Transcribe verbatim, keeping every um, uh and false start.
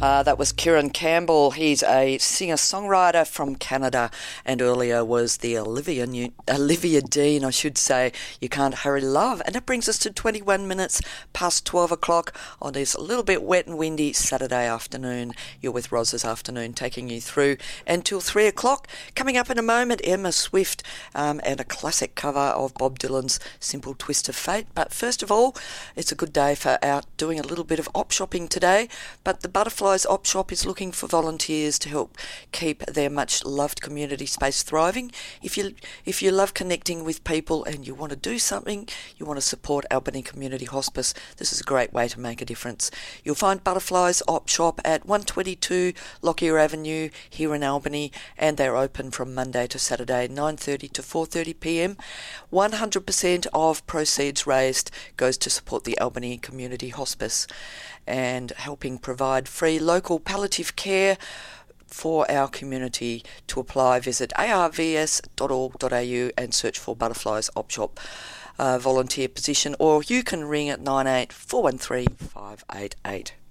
Uh, that was Kieran Campbell. He's a singer-songwriter from Canada, and earlier was the Olivia New- Olivia Dean, I should say, You Can't Hurry Love. And that brings us to twenty-one minutes past twelve o'clock on this little bit wet and windy Saturday afternoon. You're with Roz this afternoon, taking you through until three o'clock. Coming up in a moment, Emma Swift um, and a classic cover of Bob Dylan's Simple Twist of Fate. But first of all, it's a good day for out doing a little bit of op shopping today. But the Butterflies Op Shop is looking for volunteers to help keep their much loved community space thriving. If you if you love connecting with people and you want to do something, you want to support Albany Community Hospice, this is a great way to make a difference. You'll find Butterflies Op Shop at one twenty-two Lockyer Avenue here in Albany, and they're open from Monday to Saturday, nine thirty to four thirty p m. one hundred percent of proceeds raised goes to support the Albany Community Hospice and helping provide free local palliative care for our community. To apply, visit a r v s dot org dot a u and search for Butterflies Op Shop uh, volunteer position, or you can ring at nine eight four one three five eight eight.